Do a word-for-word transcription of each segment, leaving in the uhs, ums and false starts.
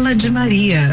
Escola de Maria.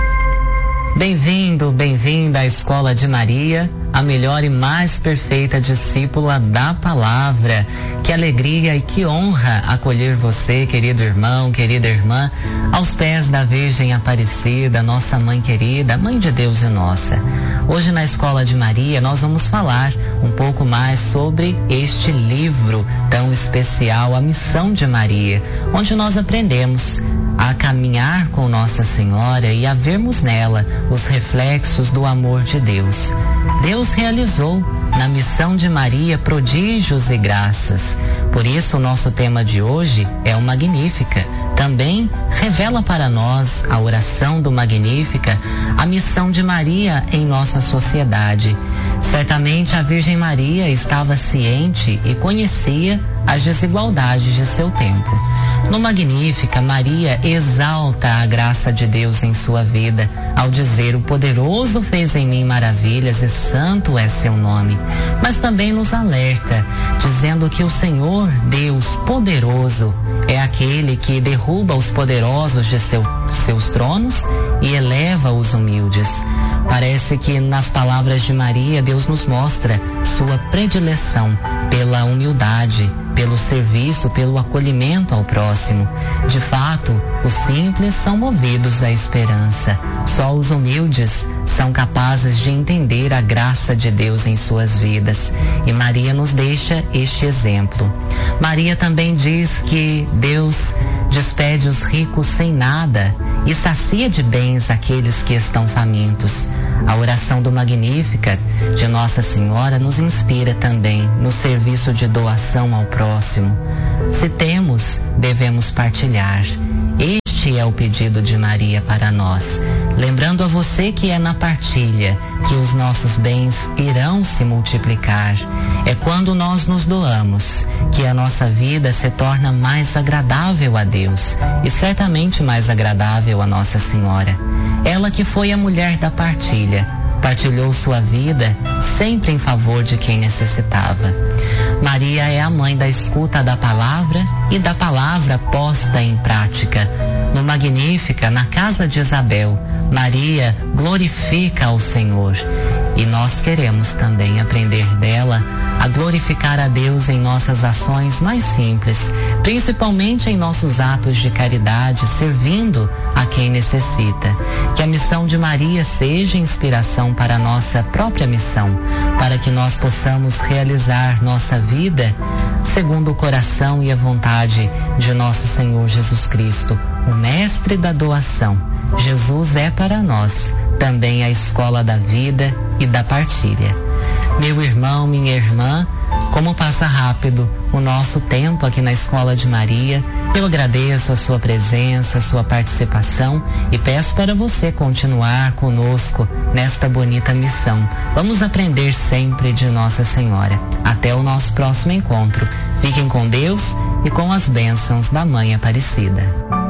Bem-vindo, bem-vinda à Escola de Maria, a melhor e mais perfeita discípula da palavra. Que alegria e que honra acolher você, querido irmão, querida irmã, aos pés da Virgem Aparecida, nossa mãe querida, mãe de Deus e nossa. Hoje na Escola de Maria nós vamos falar um pouco mais sobre este livro tão especial, A Missão de Maria, onde nós aprendemos a caminhar com Nossa Senhora e a vermos nela os reflexos do amor de Deus. Deus realizou na missão de Maria prodígios e graças. Por isso o nosso tema de hoje é o Magnífica. Também revela para nós a oração do Magnífica, a missão de Maria em nossa sociedade. Certamente a Virgem Maria estava ciente e conhecia as desigualdades de seu tempo. No Magnífica, Maria exalta a graça de Deus em sua vida, ao dizer: o poderoso fez em mim maravilhas e santo é seu nome. Mas também nos alerta, dizendo que o Senhor, Deus poderoso, é aquele que derruba os poderosos de seu, seus tronos e eleva os humildes. Parece que nas palavras de Maria, Deus nos mostra sua predileção pela humildade, pelo serviço, pelo acolhimento ao próximo. De fato, os simples são movidos à esperança. Só os humildes são capazes de entender a graça de Deus em suas vidas. E Maria nos deixa este exemplo. Maria também diz que Deus despede os ricos sem nada e sacia de bens aqueles que estão famintos. A oração do Magnífica de Nossa Senhora nos inspira também no serviço de doação ao próximo. Se temos, devemos partilhar. Este é o pedido de Maria para nós. Lembrando a você que é na partilha que os nossos bens irão se multiplicar. É quando nós nos doamos que a nossa vida se torna mais agradável a Deus e certamente mais agradável a Nossa Senhora. Ela que foi a mulher da partilha, partilhou sua vida sempre em favor de quem necessitava. Maria é a mãe da escuta da palavra e da palavra posta em prática. No Magnífica, na casa de Isabel, Maria glorifica ao Senhor. E nós queremos também aprender dela a glorificar a Deus em nossas ações mais simples, principalmente em nossos atos de caridade, servindo a quem necessita. Que a missão de Maria seja inspiração para a nossa própria missão, para que nós possamos realizar nossa vida segundo o coração e a vontade de nosso Senhor Jesus Cristo, o mestre da doação. Jesus é para nós também a escola da vida e da partilha. Meu irmão, minha irmã, como passa rápido o nosso tempo aqui na Escola de Maria. Eu agradeço a sua presença, a sua participação e peço para você continuar conosco nesta bonita missão. Vamos aprender sempre de Nossa Senhora. Até o nosso próximo encontro. Fiquem com Deus e com as bênçãos da Mãe Aparecida.